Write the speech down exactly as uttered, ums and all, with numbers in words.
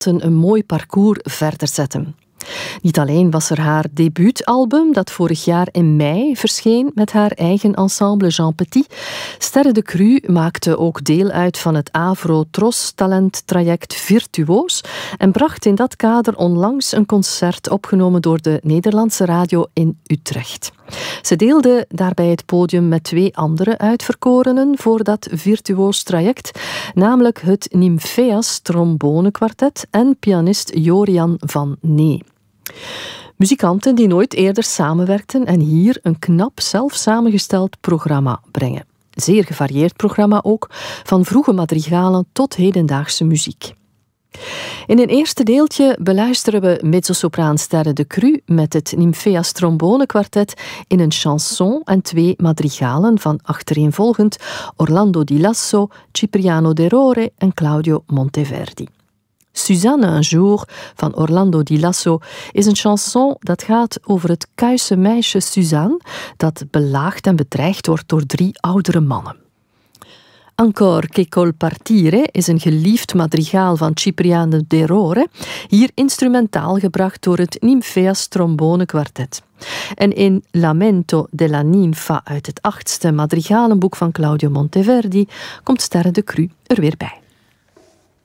een mooi parcours verder zetten. Niet alleen was er haar debuutalbum, dat vorig jaar in mei verscheen met haar eigen ensemble Jean Petit. Sterre de Cru maakte ook deel uit van het Avro-Tros-talenttraject Virtuoos en bracht in dat kader onlangs een concert opgenomen door de Nederlandse radio in Utrecht. Ze deelde daarbij het podium met twee andere uitverkorenen voor dat virtuoos traject, namelijk het Nympheas trombonekwartet en pianist Jorian van Nee. Muzikanten die nooit eerder samenwerkten en hier een knap zelf samengesteld programma brengen. Zeer gevarieerd programma ook, van vroege madrigalen tot hedendaagse muziek. In een eerste deeltje beluisteren we mezzosopraan Sterre de Cru met het Nympheas trombonekwartet in een chanson en twee madrigalen van achtereenvolgend Orlando Di Lasso, Cipriano d'Errore en Claudio Monteverdi. Suzanne un jour van Orlando Di Lasso is een chanson dat gaat over het kuise meisje Suzanne dat belaagd en bedreigd wordt door drie oudere mannen. Ancor che col partire is een geliefd madrigaal van Cipriano d'Errore, hier instrumentaal gebracht door het Nympheas trombonekwartet. En in Lamento della Ninfa uit het achtste madrigalenboek van Claudio Monteverdi komt Sterre de Cru er weer bij.